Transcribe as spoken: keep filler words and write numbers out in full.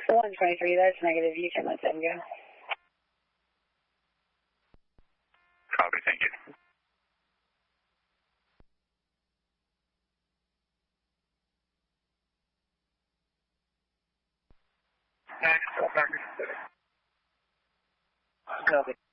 one twenty-three, that's negative. You can let them go. Copy, thank you. Copy.